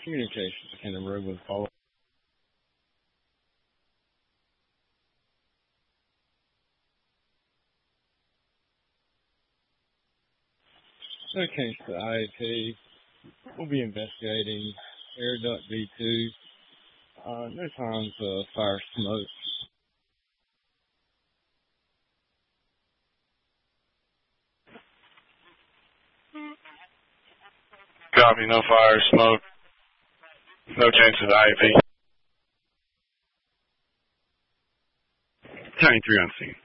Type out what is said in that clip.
Communications can improve with follow. Okay, so IAP will be investigating air duct V2. No signs of fire smoke. Copy, no fire, smoke, no change to the IAP. County 3 on scene.